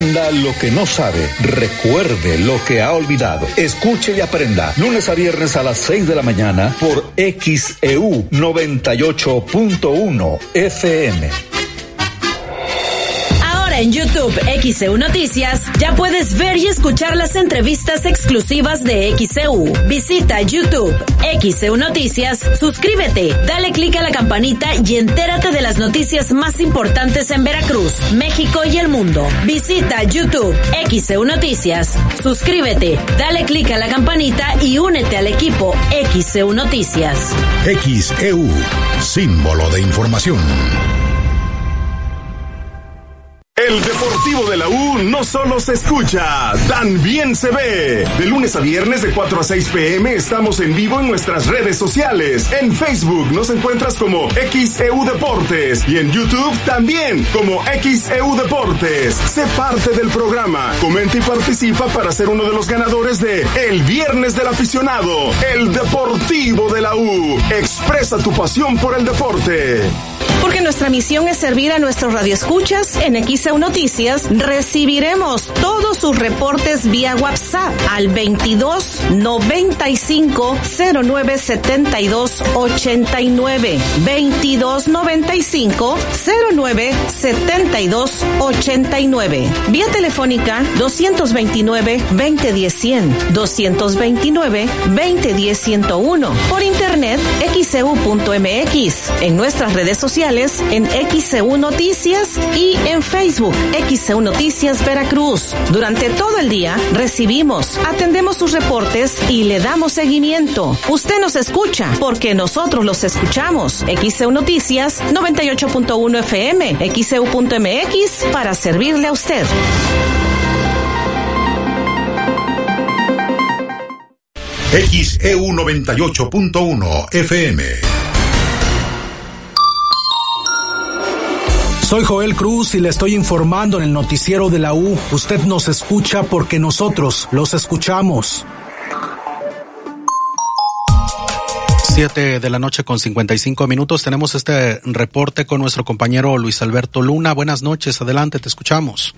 Lo que no sabe, recuerde lo que ha olvidado. Escuche y aprenda. Lunes a viernes a las 6 de la mañana por XEU 98.1 FM. En YouTube XEU Noticias ya puedes ver y escuchar las entrevistas exclusivas de XEU. Visita YouTube XEU Noticias, suscríbete, dale clic a la campanita y entérate de las noticias más importantes en Veracruz, México y el mundo. Visita YouTube XEU Noticias, suscríbete, dale clic a la campanita y únete al equipo XEU Noticias. XEU, símbolo de información. El Deportivo de la U no solo se escucha, también se ve. De lunes a viernes de 4 a 6 p.m. estamos en vivo en nuestras redes sociales. En Facebook nos encuentras como XEU Deportes y en YouTube también como XEU Deportes. Sé parte del programa, comenta y participa para ser uno de los ganadores de El Viernes del Aficionado, el Deportivo de la U. Expresa tu pasión por el deporte. Porque nuestra misión es servir a nuestros radioescuchas. En XEU Noticias recibiremos todos sus reportes vía WhatsApp al 22 95 09 72 89 22 95 09 72 89. Vía telefónica 229 2010 100 229 2010 101. Por internet xeu.mx. En nuestras redes sociales en XEU Noticias y en Facebook XEU Noticias Veracruz. Durante todo el día recibimos, atendemos sus reportes y le damos seguimiento. Usted nos escucha porque nosotros los escuchamos. XEU Noticias 98.1 FM, XEU.mx para servirle a usted. XEU 98.1 FM. Soy Joel Cruz y le estoy informando en el noticiero de la U. Usted nos escucha porque nosotros los escuchamos. 7 de la noche con 55 minutos. Tenemos este reporte con nuestro compañero Luis Alberto Luna. Buenas noches, adelante, te escuchamos.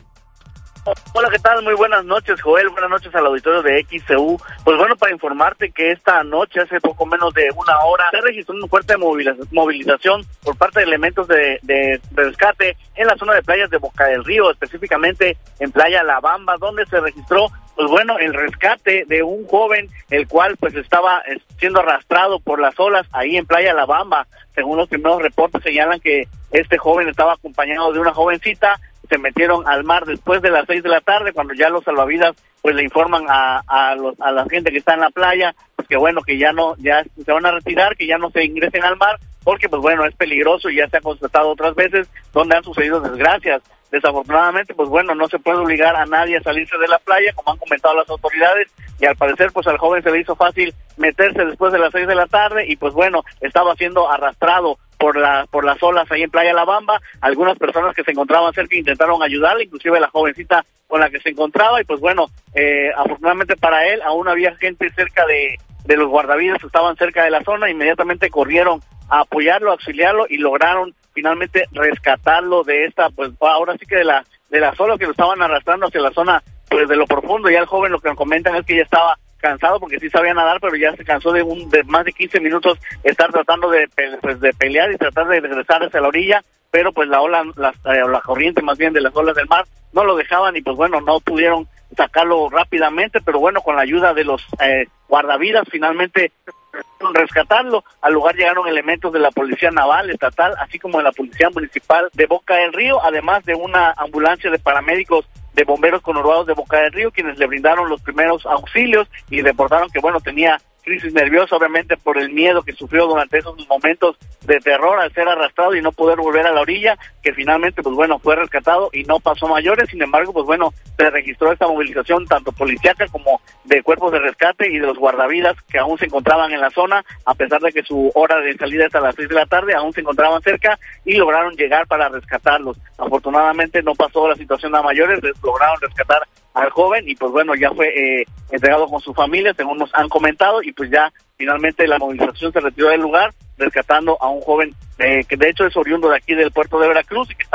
Hola, ¿qué tal? Muy buenas noches, Joel. Buenas noches al auditorio de XEU. Pues bueno, para informarte que esta noche, hace poco menos de una hora, se registró una fuerte movilización por parte de elementos de rescate en la zona de playas de Boca del Río, específicamente en Playa La Bamba, donde se registró, pues bueno, el rescate de un joven, el cual pues estaba siendo arrastrado por las olas ahí en Playa La Bamba. Según los primeros reportes señalan que este joven estaba acompañado de una jovencita. Se metieron al mar después de las 6 de la tarde, cuando ya los salvavidas pues le informan a la gente que está en la playa, pues que bueno, que ya se van a retirar, que ya no se ingresen al mar, porque pues bueno, es peligroso y ya se ha constatado otras veces donde han sucedido desgracias. Desafortunadamente, pues bueno, no se puede obligar a nadie a salirse de la playa, como han comentado las autoridades, y al parecer pues al joven se le hizo fácil meterse después de las 6 de la tarde y pues bueno, estaba siendo arrastrado por las olas ahí en Playa La Bamba. Algunas personas que se encontraban cerca intentaron ayudarle, inclusive la jovencita con la que se encontraba, y pues bueno, afortunadamente para él aún había gente cerca de los guardavidas que estaban cerca de la zona. Inmediatamente corrieron a apoyarlo, a auxiliarlo y lograron finalmente rescatarlo de esta, pues ahora sí que de las olas que lo estaban arrastrando hacia la zona pues de lo profundo. Ya el joven, lo que nos comentan es que ya estaba cansado porque sí sabía nadar, pero ya se cansó de más de 15 minutos estar tratando de pelear y tratar de regresar hacia la orilla, pero pues la corriente más bien de las olas del mar no lo dejaban y pues bueno, no pudieron sacarlo rápidamente, pero bueno, con la ayuda de los guardavidas finalmente rescatarlo. Al lugar llegaron elementos de la Policía Naval, Estatal, así como de la Policía Municipal de Boca del Río, además de una ambulancia de paramédicos de bomberos conurbados de Boca del Río, quienes le brindaron los primeros auxilios y reportaron que bueno, tenía crisis nerviosa, obviamente por el miedo que sufrió durante esos momentos de terror al ser arrastrado y no poder volver a la orilla, que finalmente pues bueno, fue rescatado y no pasó mayores. Sin embargo, pues bueno, se registró esta movilización tanto policíaca como de cuerpos de rescate y de los guardavidas que aún se encontraban en la zona, a pesar de que su hora de salida es a las 6 de la tarde, aún se encontraban cerca y lograron llegar para rescatarlos. Afortunadamente no pasó la situación a mayores, lograron rescatar al joven y pues bueno, ya fue entregado con su familia, según nos han comentado, y pues ya finalmente la movilización se retiró del lugar, rescatando a un joven que de hecho es oriundo de aquí del puerto de Veracruz y que estaban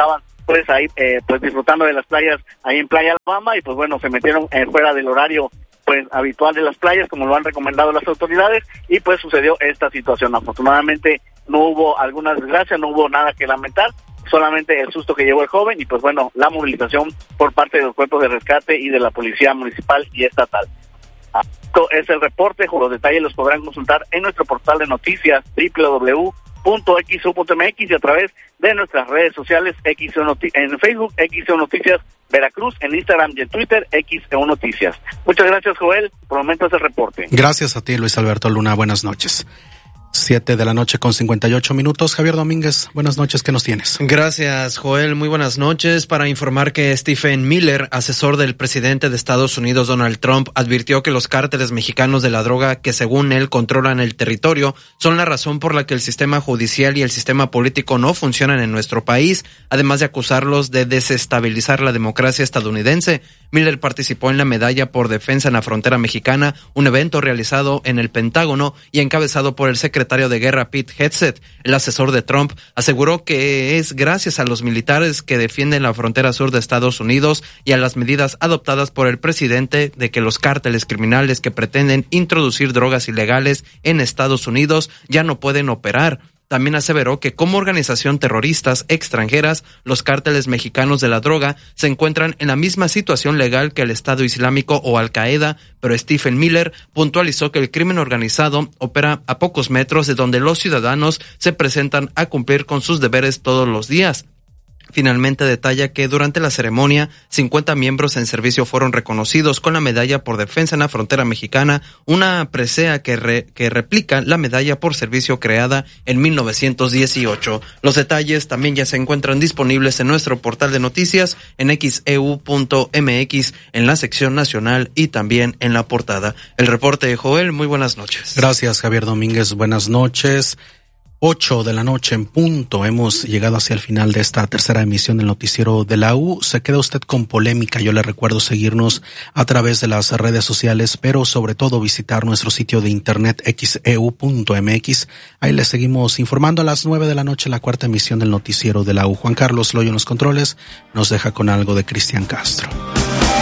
pues ahí pues disfrutando de las playas ahí en Playa Alabama, y pues bueno, se metieron fuera del horario pues habitual de las playas, como lo han recomendado las autoridades, y pues sucedió esta situación. Afortunadamente no hubo alguna desgracia, no hubo nada que lamentar, solamente el susto que llevó el joven, y pues bueno, la movilización por parte de los cuerpos de rescate y de la policía municipal y estatal. Esto es el reporte, los detalles los podrán consultar en nuestro portal de noticias www.xeu.mx y a través de nuestras redes sociales, en Facebook, XEU Noticias Veracruz, en Instagram y en Twitter, XEU Noticias. Muchas gracias, Joel. Por el momento es el reporte. Gracias a ti, Luis Alberto Luna. Buenas noches. 7:58 Javier Domínguez, buenas noches, ¿qué nos tienes? Gracias, Joel, muy buenas noches. Para informar que Stephen Miller, asesor del presidente de Estados Unidos, Donald Trump, advirtió que los cárteles mexicanos de la droga que según él controlan el territorio son la razón por la que el sistema judicial y el sistema político no funcionan en nuestro país, además de acusarlos de desestabilizar la democracia estadounidense. Miller participó en la Medalla por Defensa en la Frontera Mexicana, un evento realizado en el Pentágono y encabezado por el secretario de Guerra Pete Hegseth. El asesor de Trump aseguró que es gracias a los militares que defienden la frontera sur de Estados Unidos y a las medidas adoptadas por el presidente de que los cárteles criminales que pretenden introducir drogas ilegales en Estados Unidos ya no pueden operar. También aseveró que como organización terroristas extranjeras, los cárteles mexicanos de la droga se encuentran en la misma situación legal que el Estado Islámico o Al-Qaeda, pero Stephen Miller puntualizó que el crimen organizado opera a pocos metros de donde los ciudadanos se presentan a cumplir con sus deberes todos los días. Finalmente detalla que durante la ceremonia 50 miembros en servicio fueron reconocidos con la Medalla por Defensa en la Frontera Mexicana, una presea que replica la Medalla por Servicio creada en 1918. Los detalles también ya se encuentran disponibles en nuestro portal de noticias en xeu.mx en la sección nacional y también en la portada. El reporte de Joel, muy buenas noches. Gracias, Javier Domínguez, buenas noches. 8:00 en punto. Hemos llegado hacia el final de esta tercera emisión del noticiero de la U. Se queda usted con polémica. Yo le recuerdo seguirnos a través de las redes sociales, pero sobre todo visitar nuestro sitio de internet xeu.mx. Ahí le seguimos informando a las 9:00 la cuarta emisión del noticiero de la U. Juan Carlos Loyo en los controles nos deja con algo de Cristian Castro.